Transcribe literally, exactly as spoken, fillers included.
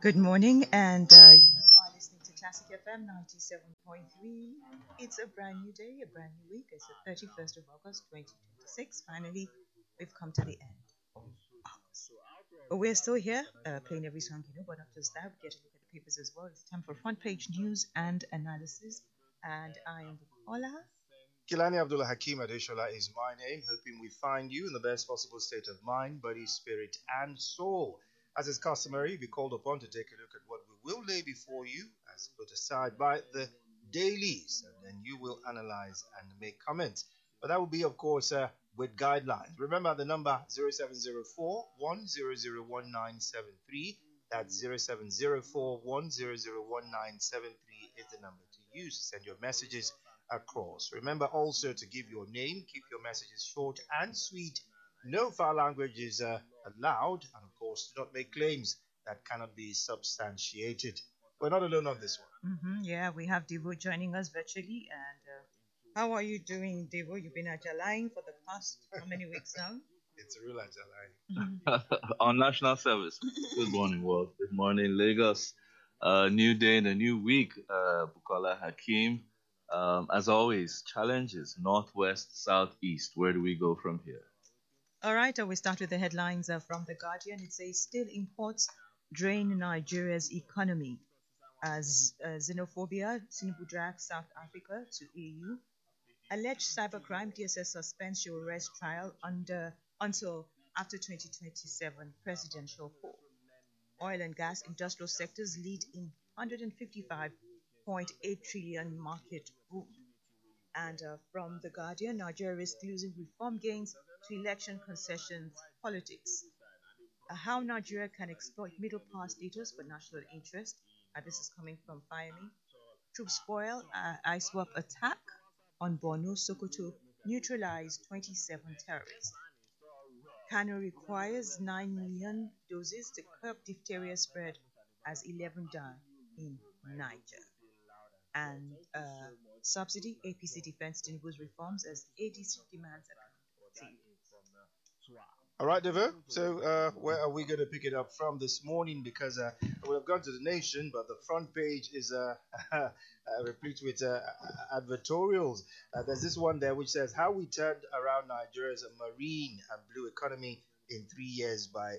Good morning, and uh, you are listening to Classic F M ninety-seven point three. It's a brand new day, a brand new week. It's the thirty-first of August, twenty twenty-six. Finally, we've come to the end of August. But we're still here, uh, playing every song you know, but not just that, we get to look at the papers as well. It's time for front page news and analysis. And I am Bukola. Kilani Abdullah Hakim Adeshola is my name, hoping we find you in the best possible state of mind, body, spirit, and soul. As is customary, be called upon to take a look at what we will lay before you as put aside by the dailies, and then you will analyze and make comments. But that will be, of course, uh, with guidelines. Remember the number zero seven zero four, one zero zero one nine seven three. That's zero seven zero four, one zero zero one nine seven three is the number to use to send your messages across. Remember also to give your name, keep your messages short and sweet. No foul language is uh, allowed, and of course, do not make claims that cannot be substantiated. We're not alone on this one. Mm-hmm, yeah, we have Devo joining us virtually. And uh, how are you doing, Devo? You've been at your line for the past how many weeks now? It's real Ajalai. On national service. Good morning, world. Good morning, Lagos. Uh, new day and a new week. Uh, Bukola Hakim. Um, as always, challenges northwest, southeast. Where do we go from here? All right, uh, we start with the headlines uh, from The Guardian. It says still imports drain Nigeria's economy as uh, xenophobia, Tinubu drags South Africa to E U. Alleged cybercrime, D S S suspends your arrest trial under until after twenty twenty-seven presidential poll. Oil and gas industrial sectors lead in one hundred fifty-five point eight trillion market boom. And uh, from The Guardian, Nigeria risks losing reform gains to election concessions politics. Uh, how Nigeria can exploit middle power status for national interest. Uh, this is coming from Fayemi. Troops spoil uh, ISWAP attack on Borno, Sokoto neutralize twenty-seven terrorists. Kano requires nine million doses to curb diphtheria spread as eleven die in Niger. And uh, subsidy, A P C defends Tinubu's reforms as A D C demands accountability. All right, Devo. So, uh, where are we going to pick it up from this morning? Because uh, we have gone to the nation, but the front page is uh, uh, replete with uh, advertorials. Uh, there's this one there which says, How we turned around Nigeria's marine and blue economy in three years by